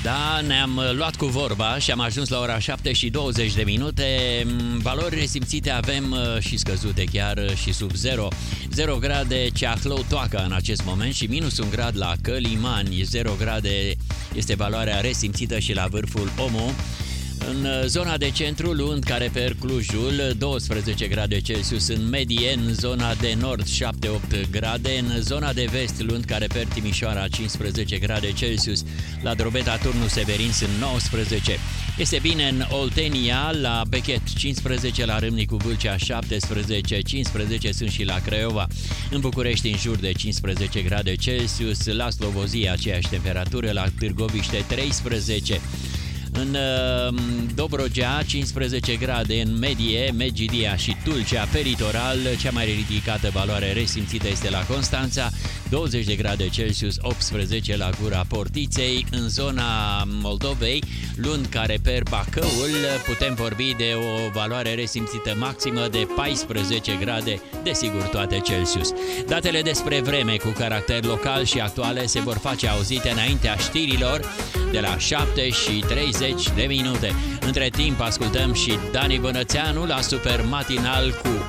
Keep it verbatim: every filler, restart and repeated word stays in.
Da, ne-am luat cu vorba și am ajuns la ora șapte și douăzeci de minute. Valori resimțite avem și scăzute chiar și sub zero. zero grade Ceahlău-Toaca în acest moment și minus un grad la Călimani. zero grade este valoarea resimțită și la vârful Omu. În zona de centru, Lund, Careper, Clujul, douăsprezece grade Celsius în medie, în zona de nord șapte opt grade, în zona de vest, Lund, Careper, Timișoara, cincisprezece grade Celsius, la Drobeta, Turnul Severin sunt nouăsprezece. Este bine în Oltenia, la Bechet cincisprezece, la Râmnicu Vâlcea șaptesprezece, cincisprezece sunt și la Craiova. În București în jur de cincisprezece grade Celsius, la Slobozia aceeași temperatură, la Târgoviște treisprezece. În uh, Dobrogea, cincisprezece grade în medie, Medgidia și Tulcea pe litoral. Cea mai ridicată valoare resimțită este la Constanța, douăzeci de grade Celsius, optsprezece la Gura Portiței. În zona Moldovei, Lund, Careper, Bacăul, putem vorbi de o valoare resimțită maximă de paisprezece grade, desigur toate Celsius. Datele despre vreme cu caracter local și actuale se vor face auzite înaintea știrilor de la șapte și treizeci de minute. Între timp ascultăm și Dani Bănățeanu la Super Matinal cu